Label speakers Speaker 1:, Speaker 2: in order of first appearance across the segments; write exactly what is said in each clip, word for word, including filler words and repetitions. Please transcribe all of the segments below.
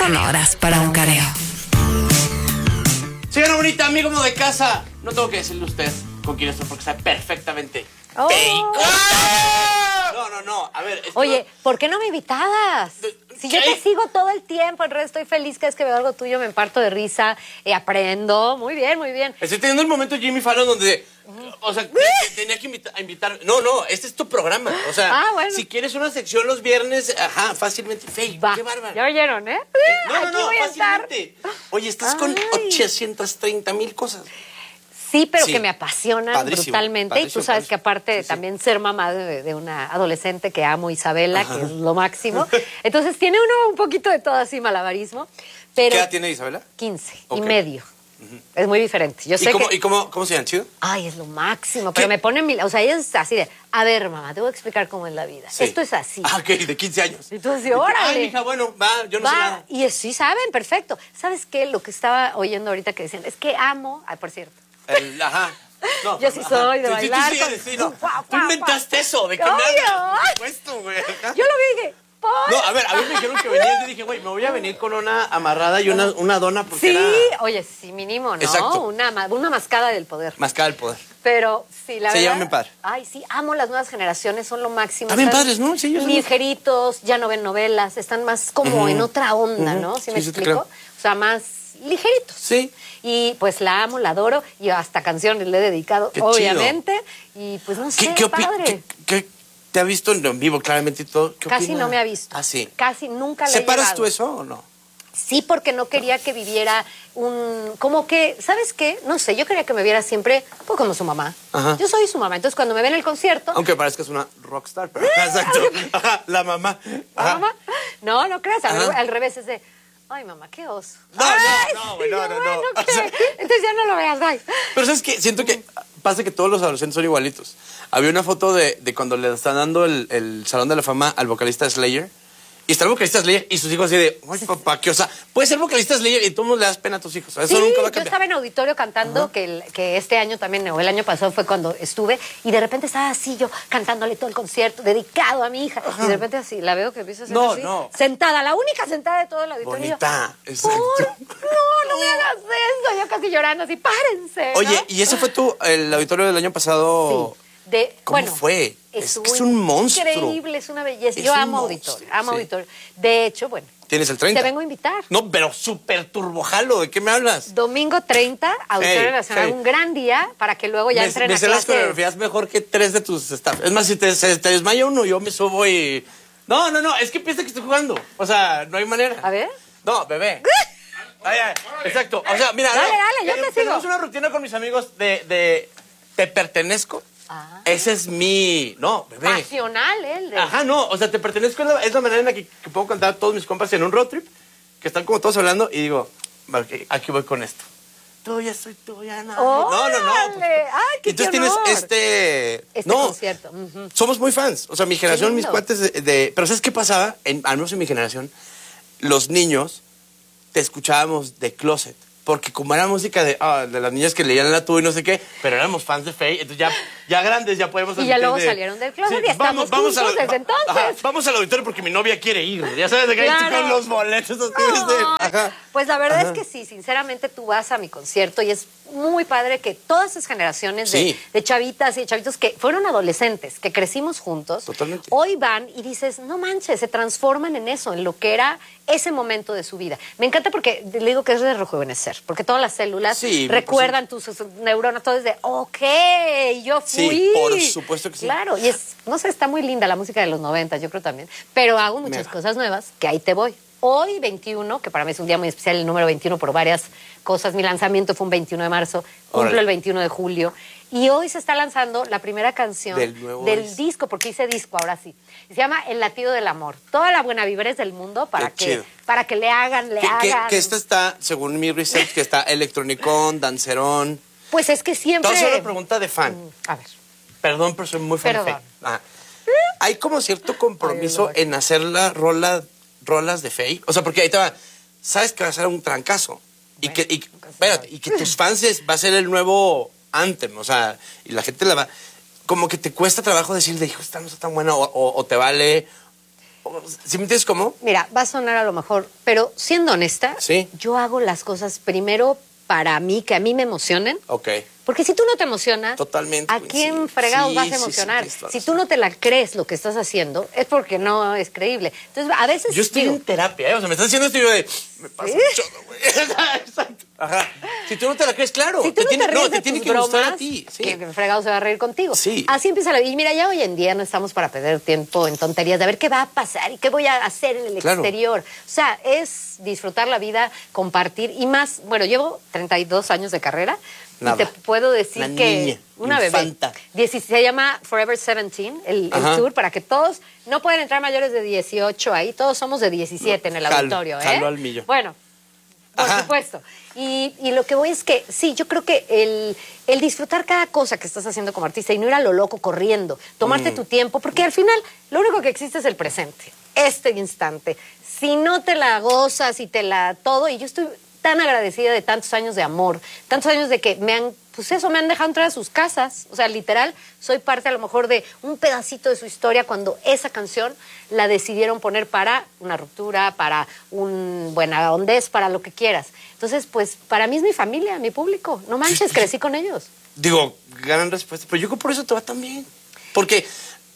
Speaker 1: sonoras para un careo.
Speaker 2: Señora bonita, amigo de casa, no tengo que decirle a usted con quién estoy porque sabe perfectamente.
Speaker 3: Oh.
Speaker 2: ¡Fake! No, no, no, a ver.
Speaker 3: Oye,
Speaker 2: no...
Speaker 3: ¿por qué no me invitabas? Si
Speaker 2: ¿Qué?
Speaker 3: yo te sigo todo el tiempo, en realidad estoy feliz cada vez que veo algo tuyo, me parto de risa, eh, aprendo. Muy bien, muy bien.
Speaker 2: Estoy teniendo el momento Jimmy Fallon donde, o sea, te, te tenía que invitar, invitar. No, no, este es tu programa. O sea,
Speaker 3: ah, bueno.
Speaker 2: si quieres una sección los viernes, ajá, fácilmente. Fake,
Speaker 3: Va.
Speaker 2: qué bárbaro.
Speaker 3: ¿Ya oyeron, eh?
Speaker 2: Eh, no, no,
Speaker 3: Aquí
Speaker 2: no,
Speaker 3: voy a
Speaker 2: fácilmente.
Speaker 3: estar.
Speaker 2: Oye, estás
Speaker 3: Ay.
Speaker 2: con ochocientas treinta mil cosas.
Speaker 3: Sí, pero
Speaker 2: Sí.
Speaker 3: que me apasionan
Speaker 2: Padrísimo,
Speaker 3: brutalmente.
Speaker 2: padrísimo,
Speaker 3: y tú sabes
Speaker 2: padrísimo.
Speaker 3: que aparte
Speaker 2: Sí, sí.
Speaker 3: también ser mamá de, de una adolescente que amo, Isabela, Ajá. que es lo máximo. Entonces tiene uno un poquito de todo así malabarismo. Pero
Speaker 2: ¿Qué edad tiene Isabela?
Speaker 3: quince
Speaker 2: Okay.
Speaker 3: y medio. Uh-huh. Es muy diferente. Yo
Speaker 2: ¿Y,
Speaker 3: sé
Speaker 2: cómo,
Speaker 3: que...
Speaker 2: ¿Y cómo, cómo se llaman? ¿Chido?
Speaker 3: Ay, es lo máximo. Pero
Speaker 2: ¿Qué?
Speaker 3: me pone mil... O sea, ella es así de... A ver, mamá, te voy a explicar cómo es la vida.
Speaker 2: Sí.
Speaker 3: Esto es así.
Speaker 2: Ah, ok, de quince años.
Speaker 3: Y tú así, órale.
Speaker 2: Ay, hija, bueno, va, yo no
Speaker 3: va.
Speaker 2: sé nada.
Speaker 3: Y es, sí saben, perfecto. ¿Sabes qué? Lo que estaba oyendo ahorita que decían, es que amo... Ay, por cierto.
Speaker 2: El, ajá. No,
Speaker 3: yo sí soy de
Speaker 2: sí,
Speaker 3: bailar.
Speaker 2: Sí,
Speaker 3: con...
Speaker 2: sí, sí, no.
Speaker 3: Guau,
Speaker 2: Tú
Speaker 3: guau,
Speaker 2: inventaste
Speaker 3: guau.
Speaker 2: eso, ¿de qué
Speaker 3: Obvio.
Speaker 2: me hablas? Por supuesto, güey.
Speaker 3: Yo lo vi y dije, ¿por?
Speaker 2: No, a ver, a mí me dijeron que venías, yo dije, güey, me voy a venir con una amarrada y una, una dona porque
Speaker 3: sí,
Speaker 2: era...
Speaker 3: oye, sí, mínimo, ¿no?
Speaker 2: Exacto.
Speaker 3: Una, ma- una mascada del poder.
Speaker 2: Mascada del poder.
Speaker 3: Pero sí, la
Speaker 2: Se
Speaker 3: verdad...
Speaker 2: llevan bien padre.
Speaker 3: Ay, sí, amo las nuevas generaciones, son lo máximo.
Speaker 2: Están bien
Speaker 3: Están
Speaker 2: padres, ¿no? Sí, ellos son-
Speaker 3: ligeritos, ya no ven novelas, están más como
Speaker 2: Ujú,
Speaker 3: en otra onda,
Speaker 2: ujú.
Speaker 3: ¿no? ¿Sí,
Speaker 2: Sí,
Speaker 3: me
Speaker 2: sí te
Speaker 3: explico?
Speaker 2: creo.
Speaker 3: O sea, más ligeritos.
Speaker 2: Sí.
Speaker 3: Y pues la amo, la adoro, y hasta canciones le he dedicado,
Speaker 2: Qué chido.
Speaker 3: obviamente. Y pues no sé,
Speaker 2: ¿Qué, qué, opi-
Speaker 3: padre.
Speaker 2: qué- qué- ¿Te ha visto en vivo claramente y todo? ¿Qué
Speaker 3: Casi
Speaker 2: opina?
Speaker 3: no me ha visto.
Speaker 2: Ah, sí.
Speaker 3: Casi nunca le he
Speaker 2: ¿Separas
Speaker 3: llevado.
Speaker 2: tú eso o no?
Speaker 3: Sí, porque no quería que viviera un... Como que, ¿sabes qué? No sé, yo quería que me viera siempre pues, como su mamá.
Speaker 2: Ajá.
Speaker 3: Yo soy su mamá. Entonces, cuando me ven en el concierto...
Speaker 2: Aunque parezcas una rockstar, pero... Exacto. Ajá, la mamá.
Speaker 3: ¿La
Speaker 2: Ajá.
Speaker 3: mamá? No, no creas. Al,
Speaker 2: Ajá.
Speaker 3: al revés es de... Ay, mamá, qué oso.
Speaker 2: No,
Speaker 3: Ay,
Speaker 2: no, no, güey, no,
Speaker 3: yo,
Speaker 2: no, no.
Speaker 3: bueno,
Speaker 2: O
Speaker 3: ¿qué?
Speaker 2: sea-
Speaker 3: Entonces ya no lo veas, bye.
Speaker 2: Pero ¿sabes qué? Siento que pasa que todos los adolescentes son igualitos. Había una foto de, de cuando le están dando el, el Salón de la Fama al vocalista Slayer. Y está el vocalista Slayer y sus hijos así de, ay, papá, ¿qué? O sea, puedes ser vocalista Slayer y tú no le das pena a tus hijos. Eso
Speaker 3: Sí,
Speaker 2: nunca va a
Speaker 3: yo
Speaker 2: cambiar.
Speaker 3: estaba en auditorio cantando, que, el- que este año también, o el año pasado fue cuando estuve, y de repente estaba así yo cantándole todo el concierto, dedicado a mi hija, y de repente así, la veo que empieza a hacer
Speaker 2: No,
Speaker 3: así,
Speaker 2: no.
Speaker 3: sentada, la única sentada de todo el auditorio. y yo,
Speaker 2: Bonita,
Speaker 3: ¿por?
Speaker 2: exacto.
Speaker 3: No, no me hagas eso, yo casi llorando así, párense. ¿no?
Speaker 2: Oye, ¿y ese fue tu, el auditorio del año pasado?
Speaker 3: Sí. De,
Speaker 2: ¿Cómo
Speaker 3: bueno,
Speaker 2: fue? Es
Speaker 3: estuvo
Speaker 2: que es un monstruo.
Speaker 3: Increíble, es una belleza.
Speaker 2: Es
Speaker 3: Yo
Speaker 2: un
Speaker 3: amo
Speaker 2: monstruo,
Speaker 3: auditorio, amo
Speaker 2: sí.
Speaker 3: auditorio. De hecho, bueno,
Speaker 2: ¿Tienes el treinta?
Speaker 3: te vengo a invitar.
Speaker 2: No, pero súper turbojalo, ¿de qué me hablas?
Speaker 3: Domingo treinta, Auditorio
Speaker 2: Hey,
Speaker 3: Nacional,
Speaker 2: hey.
Speaker 3: un gran día para que luego ya
Speaker 2: me,
Speaker 3: entren
Speaker 2: me
Speaker 3: a
Speaker 2: sé las
Speaker 3: clase.
Speaker 2: coreografías mejor que tres de tus staff. Es más, si te, se te desmaya uno, yo me subo y... No, no, no, es que piensa que estoy jugando. O sea, no hay manera.
Speaker 3: A ver.
Speaker 2: No, bebé. Ay, ay, exacto. O sea, mira,
Speaker 3: Dale,
Speaker 2: no,
Speaker 3: dale, yo
Speaker 2: eh,
Speaker 3: te
Speaker 2: tenemos
Speaker 3: sigo.
Speaker 2: una rutina con mis amigos de, de te pertenezco.
Speaker 3: Ah.
Speaker 2: Ese es mi... No, bebé.
Speaker 3: Pasional, ¿eh? El de-
Speaker 2: Ajá, no, o sea, te pertenezco es la, es la manera en la que, que puedo cantar a todos mis compas en un road trip, que están como todos hablando, y digo, "Ok, aquí voy con esto. Tuya soy tuya, no. No, no, no.
Speaker 3: ¡Órale!
Speaker 2: pues,
Speaker 3: ¡Ay, qué
Speaker 2: entonces
Speaker 3: honor!
Speaker 2: tienes este...
Speaker 3: Este
Speaker 2: no,
Speaker 3: concierto. Ujú.
Speaker 2: somos muy fans. O sea, mi generación,
Speaker 3: Qué
Speaker 2: mis
Speaker 3: lindo.
Speaker 2: cuates de, de- Pero ¿sabes qué pasaba? En, al menos en mi generación, los niños te escuchábamos de closet. Porque como era música de, ah, de las niñas que leían la tuya y no sé qué, pero éramos fans de Faye, entonces ya, ya grandes ya podemos...
Speaker 3: Y ya
Speaker 2: admitir
Speaker 3: luego
Speaker 2: de-
Speaker 3: salieron del closet y estamos
Speaker 2: vamos
Speaker 3: juntos
Speaker 2: a-
Speaker 3: desde entonces.
Speaker 2: ajá, vamos al auditorio porque mi novia quiere ir. Ya sabes, de que ahí
Speaker 3: Claro.
Speaker 2: con los boletos. Así, ¿viste? Ajá.
Speaker 3: Pues la verdad
Speaker 2: Ajá.
Speaker 3: es que sí, sinceramente tú vas a mi concierto y es muy padre que todas esas generaciones de,
Speaker 2: Sí.
Speaker 3: de chavitas y de chavitos que fueron adolescentes, que crecimos juntos,
Speaker 2: Totalmente.
Speaker 3: hoy van y dices, no manches, se transforman en eso, en lo que era ese momento de su vida. Me encanta porque le digo que es de rejuvenecer, porque todas las células
Speaker 2: Sí,
Speaker 3: recuerdan tus tus neuronas, todo es de, ok, yo fui.
Speaker 2: Sí, por supuesto que sí.
Speaker 3: Claro, y es, no sé, está muy linda la música de los noventas, yo creo también, pero hago muchas
Speaker 2: Mega.
Speaker 3: cosas nuevas, que ahí te voy. Hoy, veintiuno, que para mí es un día muy especial, el número veintiuno por varias cosas. Mi lanzamiento fue un veintiuno de marzo, cumplo
Speaker 2: Órale.
Speaker 3: el veintiuno de julio. Y hoy se está lanzando la primera canción
Speaker 2: Del nuevo
Speaker 3: del
Speaker 2: disco.
Speaker 3: disco, porque hice disco ahora sí. Se llama El latido del amor. Toda la buena vibra del mundo para
Speaker 2: Qué
Speaker 3: que
Speaker 2: chido.
Speaker 3: para que le hagan, le
Speaker 2: Que, que,
Speaker 3: hagan.
Speaker 2: que esta está, según mi research, que está electronicón, dancerón.
Speaker 3: Pues es que siempre...
Speaker 2: Te voy a hacer una pregunta de fan.
Speaker 3: A ver.
Speaker 2: Perdón, pero soy muy fan
Speaker 3: Perdón.
Speaker 2: de Faye. Ah. Hay como cierto compromiso
Speaker 3: Ay,
Speaker 2: en hacer la rola, rolas de Faye. O sea, porque ahí te va. Sabes que va a ser un trancazo. Y
Speaker 3: Bueno,
Speaker 2: que, y,
Speaker 3: nunca se
Speaker 2: espérate,
Speaker 3: sabe.
Speaker 2: y que tus fans es- va a ser el nuevo anthem. O sea, y la gente la va. Como que te cuesta trabajo decirle, hijo, esta no está tan buena. O, o- o te vale. ¿Sí me entiendes cómo?
Speaker 3: Mira, va a sonar a lo mejor, pero siendo honesta,
Speaker 2: Sí.
Speaker 3: yo hago las cosas primero para mí, que a mí me emocionen.
Speaker 2: Ok.
Speaker 3: Porque si tú no te emocionas,
Speaker 2: Totalmente,
Speaker 3: ¿a
Speaker 2: pues,
Speaker 3: quién
Speaker 2: sí.
Speaker 3: fregados
Speaker 2: Sí,
Speaker 3: vas a
Speaker 2: sí, sí,
Speaker 3: emocionar?
Speaker 2: tienes toda la
Speaker 3: Si
Speaker 2: razón.
Speaker 3: tú no te la crees lo que estás haciendo, es porque no es creíble. Entonces, a veces
Speaker 2: Yo estoy
Speaker 3: digo,
Speaker 2: en terapia, ¿eh? O sea, me estás diciendo esto y yo de... Me pasa
Speaker 3: ¿Sí?
Speaker 2: un chorro, güey. Exacto. Ajá. Si tú no te la crees, claro.
Speaker 3: si tú no
Speaker 2: tiene,
Speaker 3: te ríes
Speaker 2: no, te
Speaker 3: de
Speaker 2: tiene
Speaker 3: tus
Speaker 2: que gustar
Speaker 3: bromas,
Speaker 2: a ti. Sí.
Speaker 3: que fregado se va a reír contigo.
Speaker 2: Sí.
Speaker 3: Así empieza la vida. Y mira, ya hoy en día no estamos para perder tiempo en tonterías de a ver qué va a pasar y qué voy a hacer en el
Speaker 2: Claro.
Speaker 3: exterior. O sea, es disfrutar la vida, compartir y más. Bueno, llevo treinta y dos años de carrera.
Speaker 2: Nada.
Speaker 3: Y te puedo decir
Speaker 2: Una
Speaker 3: que
Speaker 2: niña,
Speaker 3: una
Speaker 2: infanta.
Speaker 3: bebé. dieciséis, se llama Forever diecisiete, el, el
Speaker 2: Ajá.
Speaker 3: tour, para que todos, no pueden entrar mayores de dieciocho ahí, todos somos de diecisiete en el
Speaker 2: Jalo,
Speaker 3: auditorio, ¿eh?
Speaker 2: jalo al millo.
Speaker 3: Bueno, por
Speaker 2: Ajá.
Speaker 3: supuesto. Y, y lo que voy es que, sí, yo creo que el, el disfrutar cada cosa que estás haciendo como artista y no ir a lo loco corriendo, tomarte
Speaker 2: Mm.
Speaker 3: tu tiempo, porque al final lo único que existe es el presente, este instante. Si no te la gozas y te la todo, y yo estoy tan agradecida de tantos años de amor, tantos años de que me han, pues eso, me han dejado entrar a sus casas. O sea, literal, soy parte a lo mejor de un pedacito de su historia cuando esa canción la decidieron poner para una ruptura, para un buena hondez, para lo que quieras. Entonces, pues, para mí es mi familia, mi público. No manches, crecí con ellos.
Speaker 2: Digo, gran respuesta. Pero yo creo que por eso te va tan bien. Porque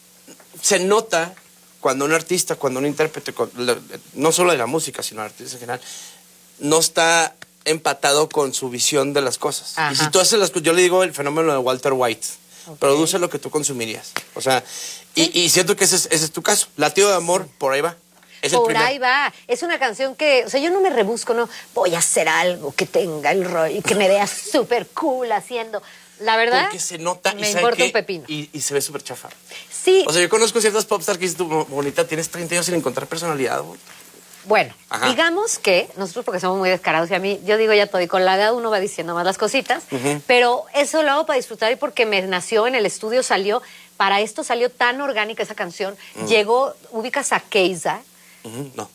Speaker 2: se nota cuando un artista, cuando un intérprete, con- la- no solo de la música, sino de artistas en general, no está empatado con su visión de las cosas.
Speaker 3: Ajá.
Speaker 2: Y si tú haces las cosas, yo le digo el fenómeno de Walter White.
Speaker 3: Ok.
Speaker 2: Produce lo que tú consumirías. O sea, y, y siento que ese es, ese es tu caso. Latido de amor, por ahí va. Es el
Speaker 3: Por
Speaker 2: primer.
Speaker 3: ahí va. Es una canción que, o sea, yo no me rebusco, no. Voy a hacer algo que tenga el rol y que me vea súper cool haciendo. La verdad,
Speaker 2: Porque se nota y
Speaker 3: me
Speaker 2: ¿sabe
Speaker 3: importa
Speaker 2: qué?
Speaker 3: un pepino.
Speaker 2: Y, y se ve súper chafa.
Speaker 3: Sí,
Speaker 2: O sea, yo conozco ciertas popstars que dices tú, bonita, tienes treinta años sin encontrar personalidad. güey.
Speaker 3: bueno,
Speaker 2: Ajá.
Speaker 3: digamos que nosotros porque somos muy descarados y a mí, yo digo ya todo y con la edad uno va diciendo más las cositas, pero eso lo hago para disfrutar y porque me nació en el estudio, salió, para esto salió tan orgánica esa canción, llegó, ubicas a Keiza,
Speaker 2: Ujú, no.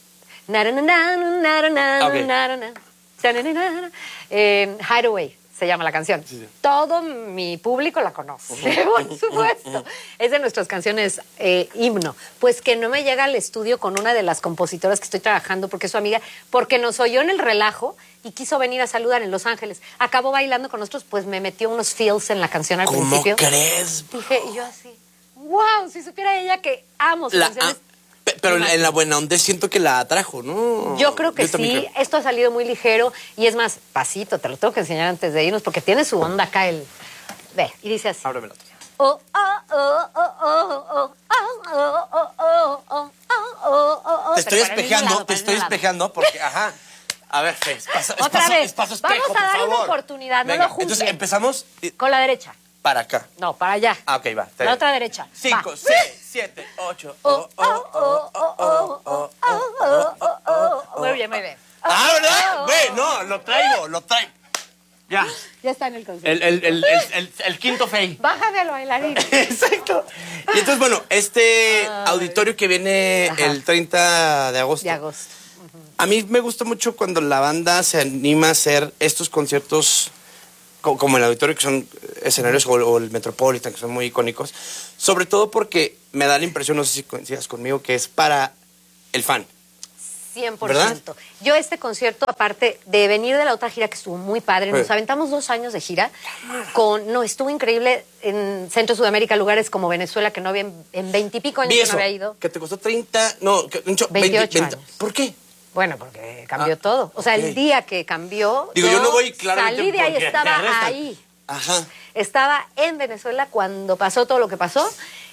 Speaker 3: Na-ra-na-na,
Speaker 2: Ok.
Speaker 3: na-ra-na, ta-na-na-na. Eh, Hideaway se llama la canción.
Speaker 2: Sí, sí.
Speaker 3: Todo mi público la conoce, por supuesto. Es de nuestras canciones eh, himno. Pues que no me llega al estudio con una de las compositoras que estoy trabajando porque es su amiga, porque nos oyó en el relajo y quiso venir a saludar en Los Ángeles. Acabó bailando con nosotros, pues me metió unos feels en la canción al
Speaker 2: ¿Cómo
Speaker 3: principio.
Speaker 2: crees?
Speaker 3: Dije, y yo así, wow, si supiera ella que amo sus
Speaker 2: La-
Speaker 3: canciones.
Speaker 2: ah, pe- pero en la, en la buena onda siento que la atrajo, ¿no?
Speaker 3: Yo creo que
Speaker 2: también
Speaker 3: sí,
Speaker 2: creo.
Speaker 3: esto ha salido muy ligero y es más, pasito, te lo tengo que enseñar antes de irnos porque tiene su onda acá el... Ve, y dice así.
Speaker 2: Ábreme la tuya.
Speaker 3: Oh, oh, oh, oh, oh, oh, oh, oh, oh, oh, oh, oh, oh, oh, oh.
Speaker 2: Te estoy
Speaker 3: Pero para el mismo
Speaker 2: espejando,
Speaker 3: lado,
Speaker 2: te
Speaker 3: para el
Speaker 2: estoy
Speaker 3: mismo lado.
Speaker 2: espejando porque, ajá. A ver, Fe, es paso, es
Speaker 3: Otra
Speaker 2: paso-
Speaker 3: vez.
Speaker 2: es paso espejo,
Speaker 3: Vamos a
Speaker 2: por
Speaker 3: darle una
Speaker 2: favor.
Speaker 3: oportunidad, no
Speaker 2: Venga,
Speaker 3: lo juzguen.
Speaker 2: entonces empezamos y-
Speaker 3: Con la derecha.
Speaker 2: para acá.
Speaker 3: No, para allá.
Speaker 2: Ah, ok, va. está
Speaker 3: La
Speaker 2: bien.
Speaker 3: otra derecha.
Speaker 2: Cinco,
Speaker 3: Va.
Speaker 2: seis, siete, ocho.
Speaker 3: Oh, oh, oh, oh, oh, oh, oh, oh, oh, oh. Muy bien, muy bien.
Speaker 2: Ah,
Speaker 3: Oh,
Speaker 2: ¿verdad?
Speaker 3: oh,
Speaker 2: Ve,
Speaker 3: oh.
Speaker 2: no, lo traigo, lo traigo. Ya.
Speaker 3: Ya está en el concierto.
Speaker 2: El, el, el, el, el, el quinto Fey.
Speaker 3: Bájame al bailarín.
Speaker 2: Exacto. Y entonces, bueno, este auditorio que viene
Speaker 3: Ajá.
Speaker 2: el treinta de agosto.
Speaker 3: De agosto.
Speaker 2: A mí me gusta mucho cuando la banda se anima a hacer estos conciertos co- como el auditorio, que son escenarios, o, o el Metropolitan, que son muy icónicos. Sobre todo porque me da la impresión, no sé si coincidas conmigo, que es para el fan.
Speaker 3: cien por
Speaker 2: ¿Verdad?
Speaker 3: ciento. Yo este concierto, aparte de venir de la otra gira que estuvo muy padre, nos
Speaker 2: Sí.
Speaker 3: aventamos dos años de gira con, no, estuvo increíble en Centro Sudamérica, lugares como Venezuela, que no había en veintipico años
Speaker 2: Vi
Speaker 3: que
Speaker 2: eso,
Speaker 3: no había ido.
Speaker 2: que te costó treinta, no, que, un cho-
Speaker 3: veintiocho
Speaker 2: veinte,
Speaker 3: años.
Speaker 2: ¿Por qué?
Speaker 3: Bueno, porque cambió
Speaker 2: Ah,
Speaker 3: todo. O sea,
Speaker 2: ok.
Speaker 3: el día que cambió,
Speaker 2: Digo, yo no voy, claramente,
Speaker 3: salí de ahí,
Speaker 2: porque te
Speaker 3: estaba
Speaker 2: arrestan.
Speaker 3: ahí.
Speaker 2: Ajá.
Speaker 3: Estaba en Venezuela cuando pasó todo lo que pasó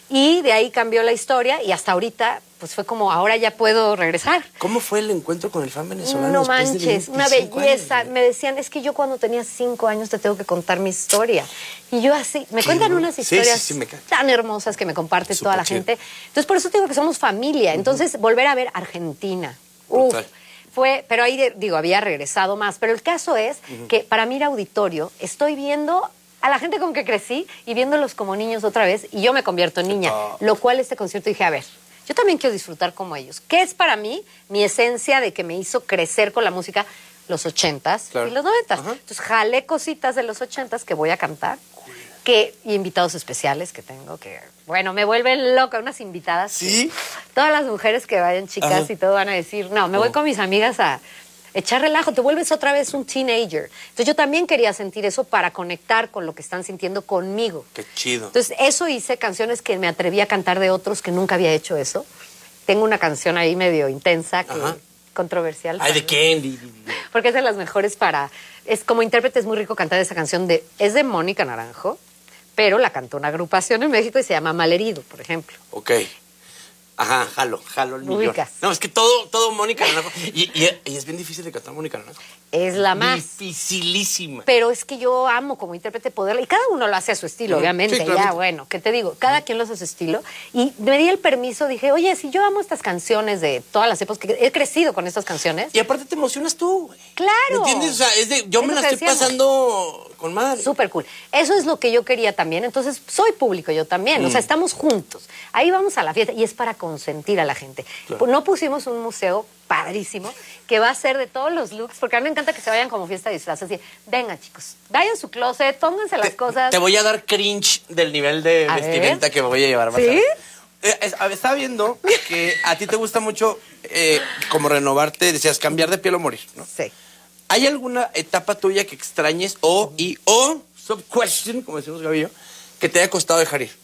Speaker 3: y de ahí cambió la historia y hasta ahorita, pues fue como, ahora ya puedo regresar.
Speaker 2: ¿Cómo fue el encuentro con el fan venezolano?
Speaker 3: No
Speaker 2: después de
Speaker 3: manches, una
Speaker 2: veinticinco
Speaker 3: belleza.
Speaker 2: años?
Speaker 3: Me decían, es que yo cuando tenía cinco años te tengo que contar mi historia. Y yo así, me
Speaker 2: Qué
Speaker 3: cuentan
Speaker 2: bueno.
Speaker 3: unas
Speaker 2: Sí,
Speaker 3: historias
Speaker 2: sí, sí, me cae.
Speaker 3: tan hermosas que me comparte toda la
Speaker 2: Súper chido.
Speaker 3: gente. Entonces, por eso te digo que somos familia. Entonces, volver a ver Argentina. Uf,
Speaker 2: Brutal.
Speaker 3: fue, pero ahí, de- digo, había regresado más. Pero el caso es que para mí ir a auditorio, estoy viendo a la gente con que crecí y viéndolos como niños otra vez y yo me convierto en niña.
Speaker 2: tal?
Speaker 3: Lo cual este concierto dije, a ver, yo también quiero disfrutar como ellos. ¿Qué es para mí mi esencia de que me hizo crecer con la música los ochentas
Speaker 2: Claro.
Speaker 3: y los noventas?
Speaker 2: Ajá.
Speaker 3: Entonces jalé cositas de los ochentas que voy a cantar que, y invitados especiales que tengo, que, bueno, me vuelven loca, unas invitadas.
Speaker 2: ¿Sí?
Speaker 3: Que, todas las mujeres que vayan, chicas,
Speaker 2: Ajá.
Speaker 3: y todo van a decir, no, me voy
Speaker 2: Oh.
Speaker 3: con mis amigas a echar relajo, te vuelves otra vez un teenager. Entonces yo también quería sentir eso para conectar con lo que están sintiendo conmigo.
Speaker 2: Qué chido.
Speaker 3: Entonces eso hice, canciones que me atreví a cantar de otros que nunca había hecho eso. Tengo una canción ahí medio intensa, que
Speaker 2: Ajá.
Speaker 3: controversial.
Speaker 2: Ay, ¿de
Speaker 3: también.
Speaker 2: quién? Di, di, di.
Speaker 3: Porque es de las mejores para... Es como intérprete es muy rico cantar esa canción de... Es de Mónica Naranjo, pero la cantó una agrupación en México y se llama Malherido, por ejemplo.
Speaker 2: Ok. Ajá, jalo, jalo el millón.
Speaker 3: Ubicas.
Speaker 2: No, es que todo, todo Mónica Naranjo. Y, y, y es bien difícil de cantar Mónica Naranjo.
Speaker 3: Es la más.
Speaker 2: Dificilísima.
Speaker 3: Pero es que yo amo como intérprete poderla. Y cada uno lo hace a su estilo,
Speaker 2: Ujú.
Speaker 3: obviamente.
Speaker 2: Sí, claramente.
Speaker 3: Ya, bueno, ¿qué te digo? Cada quien lo hace a su estilo. Y me di el permiso, dije, oye, si yo amo estas canciones de todas las épocas, que he crecido con estas canciones.
Speaker 2: Y aparte te emocionas tú, güey.
Speaker 3: ¡Claro!
Speaker 2: ¿Me entiendes? O sea, es de, yo
Speaker 3: Es
Speaker 2: me
Speaker 3: lo
Speaker 2: la
Speaker 3: que
Speaker 2: estoy
Speaker 3: decíamos.
Speaker 2: pasando con madre.
Speaker 3: Súper cool. Eso es lo que yo quería también. Entonces, soy público yo también.
Speaker 2: Mm.
Speaker 3: O sea, estamos juntos. Ahí vamos a la fiesta y es para consentir a la gente.
Speaker 2: Claro.
Speaker 3: No pusimos un museo padrísimo que va a ser de todos los looks, porque a mí me encanta que se vayan como fiesta de disfraces. Así, venga, chicos, vayan a su closet, pónganse las
Speaker 2: Te,
Speaker 3: cosas.
Speaker 2: te voy a dar cringe del nivel de
Speaker 3: A
Speaker 2: vestimenta
Speaker 3: ver.
Speaker 2: que me voy a llevar. vas a
Speaker 3: ¿Sí?
Speaker 2: ver. Eh, es- a ver, estaba viendo que a ti te gusta mucho eh, como renovarte, decías cambiar de piel o morir, ¿no?
Speaker 3: Sí.
Speaker 2: ¿Hay alguna etapa tuya que extrañes o, y, o, sub-question, como decimos Gaby y yo, que te haya costado dejar ir?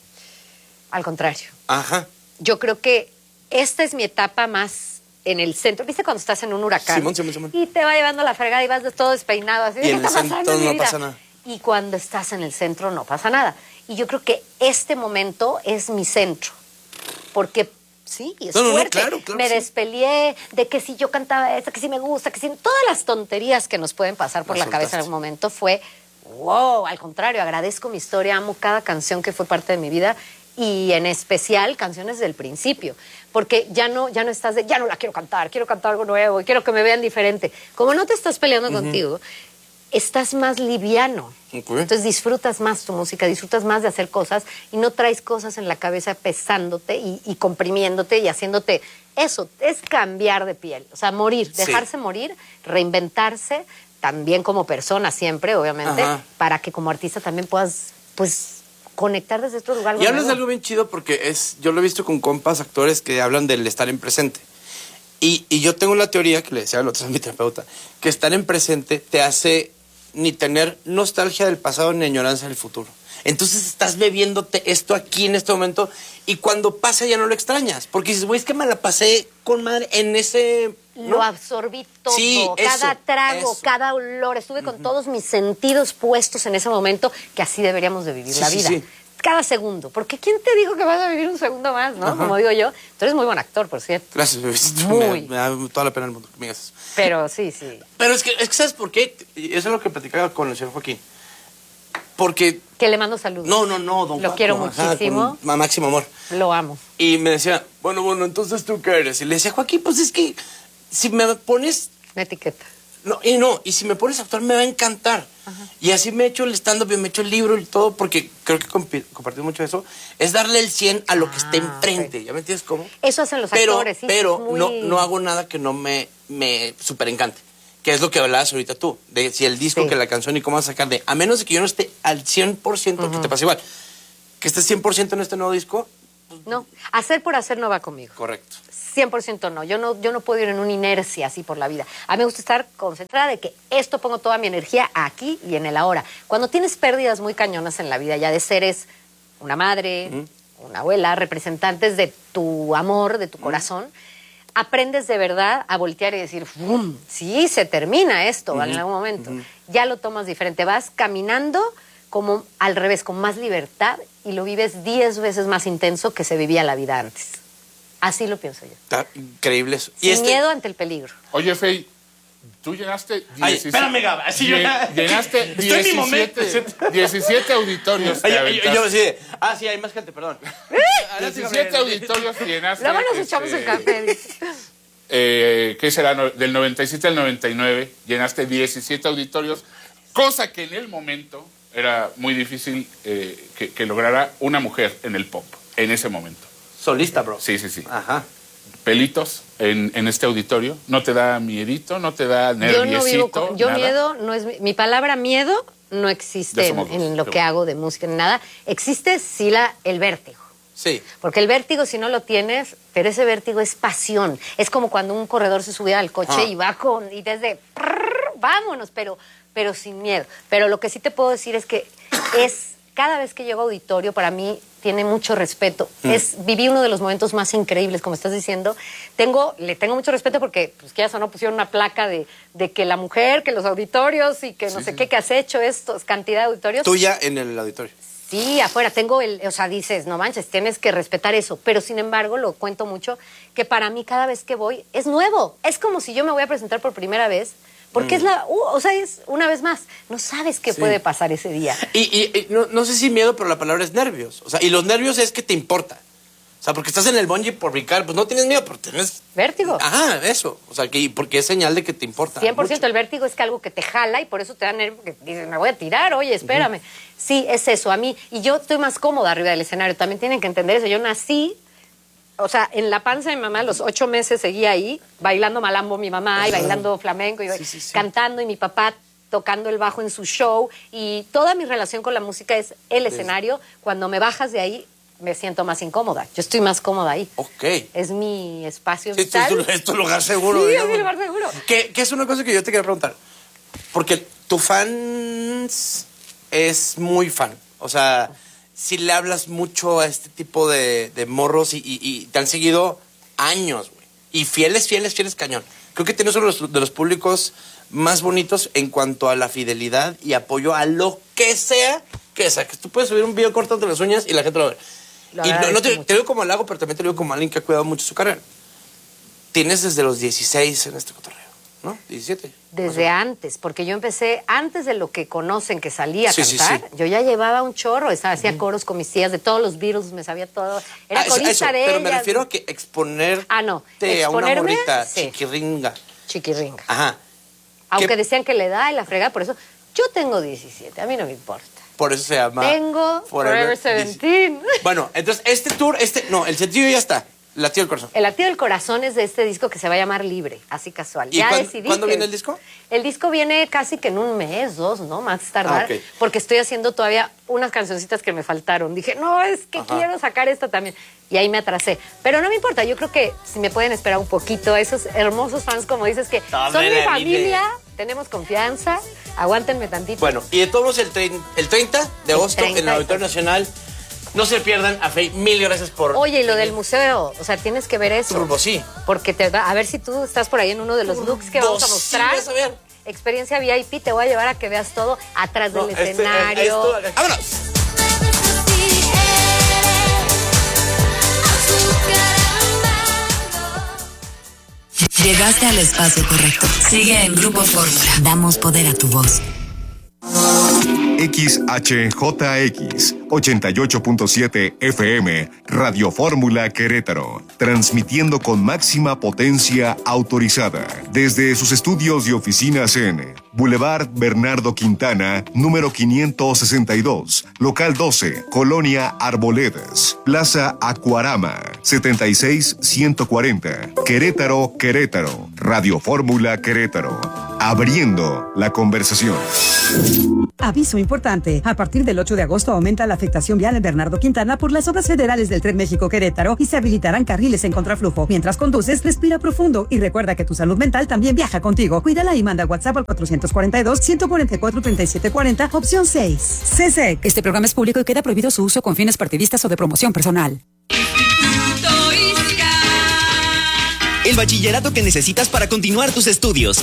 Speaker 3: Al contrario.
Speaker 2: Ajá.
Speaker 3: Yo creo que esta es mi etapa más en el centro. ¿Viste cuando estás en un huracán?
Speaker 2: Simón, Simón, Simón.
Speaker 3: Y te va llevando la fregada y vas de todo despeinado así.
Speaker 2: Y
Speaker 3: ¿Qué
Speaker 2: en el
Speaker 3: está
Speaker 2: centro
Speaker 3: pasando en mi
Speaker 2: no
Speaker 3: vida?
Speaker 2: pasa nada.
Speaker 3: Y cuando estás en el centro no pasa nada. Y yo creo que este momento es mi centro. Porque sí, es
Speaker 2: No, no, no,
Speaker 3: fuerte.
Speaker 2: claro, claro,
Speaker 3: me
Speaker 2: sí.
Speaker 3: despeleé de que si yo cantaba esto, que si me gusta, que si... Todas las tonterías que nos pueden pasar por
Speaker 2: Las
Speaker 3: la cabeza en
Speaker 2: soltaste.
Speaker 3: algún momento fue... Wow, al contrario, agradezco mi historia, amo cada canción que fue parte de mi vida y en especial canciones del principio, porque ya no, ya no estás de, ya no la quiero cantar, quiero cantar algo nuevo y quiero que me vean diferente. Como no te estás peleando contigo, estás más liviano.
Speaker 2: Ok.
Speaker 3: Entonces disfrutas más tu música, disfrutas más de hacer cosas y no traes cosas en la cabeza pesándote y, y comprimiéndote y haciéndote eso, es cambiar de piel, o sea, morir,
Speaker 2: Sí.
Speaker 3: dejarse morir, reinventarse, también como persona siempre, obviamente,
Speaker 2: Ajá.
Speaker 3: para que como artista también puedas, pues, conectar desde otro lugar.
Speaker 2: Y hablas de
Speaker 3: nuevo.
Speaker 2: algo bien chido porque es, yo lo he visto con compas, actores que hablan del estar en presente. Y, y yo tengo una teoría que le decía al otro a mi terapeuta, que estar en presente te hace ni tener nostalgia del pasado ni añoranza del futuro. Entonces estás bebiéndote esto aquí en este momento y cuando pasa ya no lo extrañas. Porque dices, güey, es que me la pasé con madre en ese...
Speaker 3: Lo
Speaker 2: ¿no?
Speaker 3: absorbí todo,
Speaker 2: Sí,
Speaker 3: cada
Speaker 2: eso,
Speaker 3: trago,
Speaker 2: eso.
Speaker 3: cada olor. Estuve con todos mis sentidos puestos en ese momento, que así deberíamos de vivir
Speaker 2: Sí,
Speaker 3: la
Speaker 2: sí,
Speaker 3: vida.
Speaker 2: sí.
Speaker 3: Cada segundo. Porque ¿quién te dijo que vas a vivir un segundo más, no?
Speaker 2: Ajá.
Speaker 3: Como digo yo. Tú eres muy buen actor, por cierto.
Speaker 2: Gracias, bebecito.
Speaker 3: Muy.
Speaker 2: Me, da, me da toda la pena del mundo que me digas eso.
Speaker 3: Pero sí, sí.
Speaker 2: Pero es que, es que ¿sabes por qué? Y eso es lo que platicaba con el señor Joaquín. Porque...
Speaker 3: Que le mando saludos.
Speaker 2: No, no, no, don
Speaker 3: Lo
Speaker 2: Juaco,
Speaker 3: quiero
Speaker 2: ajá,
Speaker 3: muchísimo.
Speaker 2: con máximo amor.
Speaker 3: Lo amo.
Speaker 2: Y me decía, bueno, bueno, entonces ¿tú qué eres? Y le decía, Joaquín, pues es que si me pones...
Speaker 3: Una etiqueta.
Speaker 2: No, y no, y si me pones a actuar me va a encantar. Y así me he hecho el stand-up y me he hecho el libro y todo, porque creo que compi- compartimos mucho eso, es darle el cien a lo que está
Speaker 3: Ah,
Speaker 2: enfrente.
Speaker 3: ok.
Speaker 2: ¿Ya me entiendes cómo?
Speaker 3: Eso hacen los
Speaker 2: pero,
Speaker 3: actores, sí.
Speaker 2: Pero
Speaker 3: muy-
Speaker 2: no, no hago nada que no me, me super encante. Que es lo que hablabas ahorita tú, de si el disco,
Speaker 3: Sí.
Speaker 2: que la canción y cómo vas a sacar de... A menos de que yo no esté al cien por ciento, que te pasa igual, que estés cien por ciento en este nuevo disco,
Speaker 3: No, hacer por hacer no va conmigo.
Speaker 2: correcto.
Speaker 3: cien por ciento no. Yo no, yo no puedo ir en una inercia así por la vida. A mí me gusta estar concentrada de que esto pongo toda mi energía aquí y en el ahora. Cuando tienes pérdidas muy cañonas en la vida, ya de seres, una madre, una abuela, representantes de tu amor, de tu corazón, aprendes de verdad a voltear y decir, ¡bum! Sí, se termina esto en algún momento. Ya lo tomas diferente. Vas caminando como al revés, con más libertad y lo vives diez veces más intenso que se vivía la vida antes. Así lo pienso yo.
Speaker 2: Está increíble eso.
Speaker 3: Sin
Speaker 2: este-
Speaker 3: miedo ante el peligro.
Speaker 1: Oye, Fey, tú llenaste...
Speaker 2: Ay,
Speaker 1: diecisiete
Speaker 2: espérame, Gab, así yo ya-
Speaker 1: Llenaste
Speaker 2: Estoy en mi momento.
Speaker 1: diecisiete, diecisiete auditorios. te
Speaker 2: Ay, yo, yo,
Speaker 1: aventaste.
Speaker 2: yo así de, ah, sí, hay más gente, perdón.
Speaker 1: diecisiete auditorios llenaste.
Speaker 3: Luego nos
Speaker 1: este,
Speaker 3: echamos un café. dice.
Speaker 1: eh, ¿Qué será? No, del noventa y siete al noventa y nueve llenaste diecisiete auditorios, cosa que en el momento era muy difícil eh, que, que lograra una mujer en el pop, en ese momento.
Speaker 2: Solista, bro.
Speaker 1: Sí, sí, sí.
Speaker 2: Ajá.
Speaker 1: Pelitos en, en este auditorio, ¿no te da miedito, no te da
Speaker 3: Yo
Speaker 1: nerviosito?
Speaker 3: no vivo con, yo
Speaker 1: nada?
Speaker 3: miedo no es mi, mi palabra miedo no existe
Speaker 1: Ya
Speaker 3: en,
Speaker 1: somos dos,
Speaker 3: en lo
Speaker 1: qué
Speaker 3: que
Speaker 1: bueno.
Speaker 3: hago de música ni nada. Existe sí la, el vértigo.
Speaker 2: Sí.
Speaker 3: Porque el vértigo, si no lo tienes, pero ese vértigo es pasión. Es como cuando un corredor se subía al coche
Speaker 2: Ah.
Speaker 3: y va con, y desde, prrr, vámonos, pero, pero sin miedo. Pero lo que sí te puedo decir es que es, cada vez que llego a auditorio, para mí tiene mucho respeto.
Speaker 2: Mm.
Speaker 3: Es, viví uno de los momentos más increíbles, como estás diciendo. Tengo, le tengo mucho respeto porque, pues, que ya no pusieron una placa de, de que la mujer, que los auditorios y que no sé qué, que has hecho esto, cantidad de auditorios.
Speaker 2: Tuya en el auditorio.
Speaker 3: Sí, afuera tengo el, o sea, dices, no manches, tienes que respetar eso, pero sin embargo lo cuento mucho, que para mí cada vez que voy es nuevo, es como si yo me voy a presentar por primera vez, porque es la, uh, o sea, es una vez más, no sabes qué
Speaker 2: Sí.
Speaker 3: puede pasar ese día.
Speaker 2: Y, y- y no, no sé si miedo, pero la palabra es nervios. O sea, y los nervios es que te importa. O sea, porque estás en el bungee por brincar, pues no tienes miedo, pero tienes...
Speaker 3: Vértigo.
Speaker 2: Ajá, eso. O sea, que porque es señal de que te importa.
Speaker 3: cien por ciento
Speaker 2: mucho.
Speaker 3: el vértigo es que algo que te jala y por eso te da nervio, porque dices, me voy a tirar, oye, espérame. Sí, es eso, a mí, y yo estoy más cómoda arriba del escenario, también tienen que entender eso, yo nací, o sea, en la panza de mi mamá, los ocho meses seguía ahí, bailando malambo mi mamá, y bailando flamenco, y
Speaker 2: Sí, sí, sí.
Speaker 3: cantando, y mi papá tocando el bajo en su show, y toda mi relación con la música es el escenario. Cuando me bajas de ahí, me siento más incómoda, yo estoy más cómoda ahí.
Speaker 2: Ok.
Speaker 3: Es mi espacio
Speaker 2: Sí, esto
Speaker 3: vital.
Speaker 2: es, tu- es tu lugar seguro.
Speaker 3: Sí, es
Speaker 2: digamos.
Speaker 3: mi lugar seguro.
Speaker 2: Que, que es una cosa que yo te quería preguntar. Porque tu fans es muy fan. O sea, si le hablas mucho a este tipo de, de morros y, y- y te han seguido años, güey. Y fieles, fieles, fieles cañón. Creo que tienes uno de los, de los públicos más bonitos en cuanto a la fidelidad y apoyo a lo que sea que sea. Que tú puedes subir un video cortándote las uñas y la gente lo ve.
Speaker 3: Lo
Speaker 2: Y no, no
Speaker 3: agradezco
Speaker 2: te,
Speaker 3: mucho.
Speaker 2: te digo como halago, pero también te digo como alguien que ha cuidado mucho su carrera. Tienes desde los dieciséis en este cotorreo, ¿no? diecisiete.
Speaker 3: Desde antes, porque yo empecé antes de lo que conocen que salía a
Speaker 2: Sí, sí,
Speaker 3: cantar.
Speaker 2: sí.
Speaker 3: Yo ya llevaba un chorro, estaba, hacía coros con mis tías de todos los Beatles, me sabía todo. Era
Speaker 2: Ah, eso-
Speaker 3: corista
Speaker 2: eso,
Speaker 3: de
Speaker 2: pero me
Speaker 3: ellas.
Speaker 2: refiero a que exponerte
Speaker 3: Ah, no,
Speaker 2: a una
Speaker 3: exponerme,
Speaker 2: morrita
Speaker 3: sí.
Speaker 2: chiquirringa.
Speaker 3: Chiquirringa.
Speaker 2: Ajá.
Speaker 3: Aunque
Speaker 2: ¿Qué?
Speaker 3: decían que le da y la frega, por eso yo tengo diecisiete, a mí no me importa.
Speaker 2: Por eso se llama
Speaker 3: Tengo Forever Seventeen.
Speaker 2: Bueno, entonces este tour, este, no, el sencillo ya está. Latido el corazón.
Speaker 3: El latido del corazón es de este disco que se va a llamar Libre, así casual.
Speaker 2: ¿Y
Speaker 3: ya
Speaker 2: cuán-
Speaker 3: decidí
Speaker 2: cuándo
Speaker 3: que-
Speaker 2: viene el disco?
Speaker 3: El disco viene casi que en un mes, dos, ¿no? Más tardar.
Speaker 2: Ah, ok.
Speaker 3: Porque estoy haciendo todavía unas cancioncitas que me faltaron. Dije, no, es que
Speaker 2: Ajá.
Speaker 3: quiero sacar esta también. Y ahí me atrasé. Pero no me importa, yo creo que si me pueden esperar un poquito, a esos hermosos fans, como dices, que
Speaker 2: Tome
Speaker 3: son mi
Speaker 2: la
Speaker 3: familia,
Speaker 2: vida.
Speaker 3: tenemos confianza, aguántenme tantito.
Speaker 2: Bueno, y de todos modos el, trein- el treinta de agosto
Speaker 3: treinta
Speaker 2: en el Auditorio Nacional. No se pierdan. A Fey, mil gracias por...
Speaker 3: Oye, y lo del museo, o sea, tienes que ver eso.
Speaker 2: Turbo, sí.
Speaker 3: Porque te va, a ver si tú estás por ahí en uno de los looks que vamos a
Speaker 2: sí,
Speaker 3: mostrar.
Speaker 2: vas a ver.
Speaker 3: Experiencia V I P, te voy a llevar a que veas todo atrás
Speaker 2: No,
Speaker 3: del
Speaker 2: este-
Speaker 3: escenario.
Speaker 2: esto- ¡Vámonos!
Speaker 4: Llegaste al espacio correcto. Sigue en Grupo Fórmula. Damos poder a tu voz.
Speaker 5: X H J X ochenta y ocho punto siete F M Radio Fórmula Querétaro, transmitiendo con máxima potencia autorizada desde sus estudios y oficinas en Boulevard Bernardo Quintana, número quinientos sesenta y dos, local doce, Colonia Arboledas, Plaza Acuarama, setenta y seis ciento cuarenta, Querétaro, Querétaro. Radio Fórmula Querétaro, abriendo la conversación.
Speaker 6: Aviso importante. A partir del ocho de agosto aumenta la afectación vial en Bernardo Quintana por las obras federales del Tren México-Querétaro y se habilitarán carriles en contraflujo. Mientras conduces, respira profundo y recuerda que tu salud mental también viaja contigo. Cuídala y manda WhatsApp al cuatrocientos cuarenta y dos, ciento cuarenta y cuatro, treinta y siete cuarenta, opción seis. C S E C.
Speaker 7: Este programa es público y queda prohibido su uso con fines partidistas o de promoción personal.
Speaker 8: El bachillerato que necesitas para continuar tus estudios.